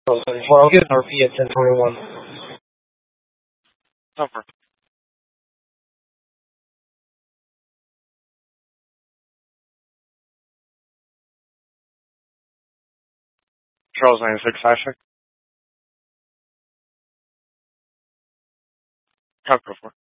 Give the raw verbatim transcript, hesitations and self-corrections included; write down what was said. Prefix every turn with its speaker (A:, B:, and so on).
A: Charles ninety-four. I'll get an R P at ten twenty-one.
B: Over. Charles ninety-six, Asher. I'll go for it.